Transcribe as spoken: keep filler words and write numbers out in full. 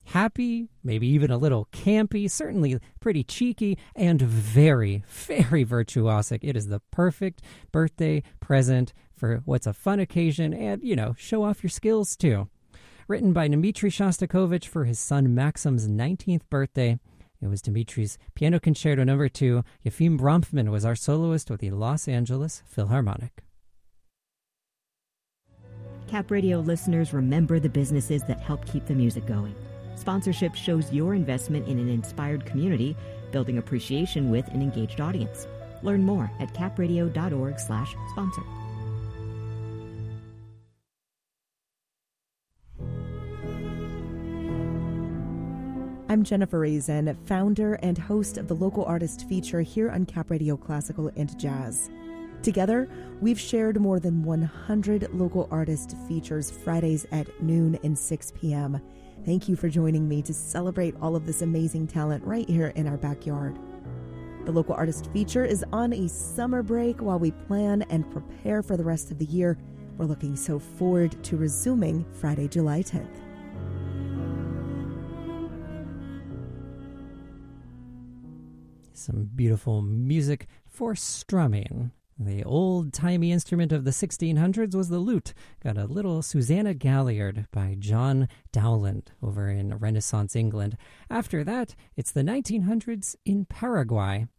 happy, maybe even a little campy, certainly pretty cheeky, and very, very virtuosic. It is the perfect birthday present for what's a fun occasion and, you know, show off your skills too. Written by Dmitri Shostakovich for his son Maxim's nineteenth birthday, it was Dmitri's Piano Concerto number two. Yefim Bronfman was our soloist with the Los Angeles Philharmonic. Cap Radio listeners, remember the businesses that help keep the music going. Sponsorship shows your investment in an inspired community, building appreciation with an engaged audience. Learn more at capradio.org slash sponsor. I'm Jennifer Raisin, founder and host of the Local Artist Feature here on Cap Radio Classical and Jazz. Together, we've shared more than one hundred local artist features Fridays at noon and six p.m. Thank you for joining me to celebrate all of this amazing talent right here in our backyard. The Local Artist Feature is on a summer break while we plan and prepare for the rest of the year. We're looking so forward to resuming Friday, July tenth. Some beautiful music for strumming. The old-timey instrument of the sixteen hundreds was the lute. Got a little Susanna Galliard by John Dowland over in Renaissance England. After that, it's the nineteen hundreds in Paraguay.